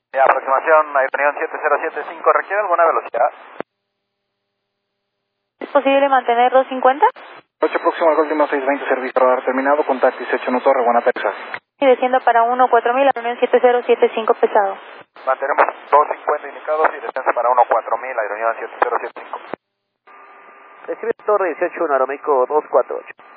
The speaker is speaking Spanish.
Aproximación Aironion 7075, ¿requiere alguna velocidad? ¿Es posible mantener 250? 8 próximo al último 620, servicio radar terminado, contacto 18 no Torre, Buena Texas. Y desciendo para 14000, Aironion 7075 pesado. Mantenemos 250 indicados y descenso para 14000, Aironion 7075. Recibe Torre 18-1, Aeroméxico 248.